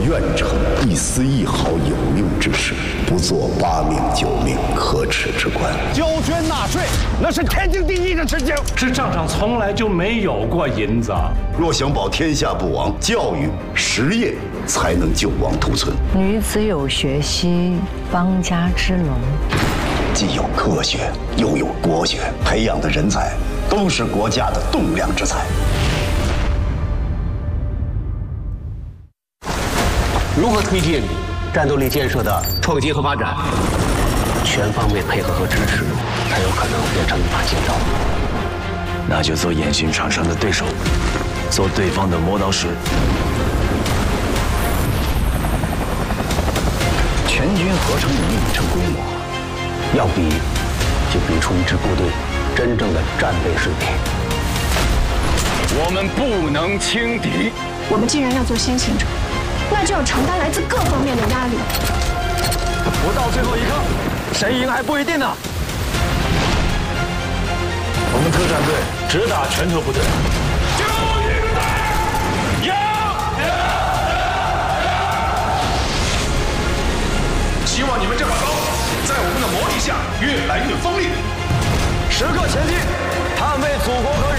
愿成一丝一毫有用之事，不做8命9命可耻之官。 交捐纳税，那是天经地义的事情。 这账上从来就没有过银子。 若想保天下不亡，教育实业才能救亡图存。 女子有学兮，邦家之隆。 既有科学，又有国学，培养的人才都是国家的栋梁之才。 如何推进战斗力建设的创新和发展？全方位配合和支持，才有可能变成一把金刀。 那就做演训场上的对手，做对方的磨刀石。 全军合成能力成规模， 要比就比出一支部队真正的战备水平。 我们不能轻敌。 我们既然要做先行者，那就要承担来自各方面的压力。 不到最后一刻，谁赢还不一定呢。 我们特战队只打拳头部队。就一个队， 希望你们这把刀在我们的磨砺下越来越锋利。 时刻前进，捍卫祖国和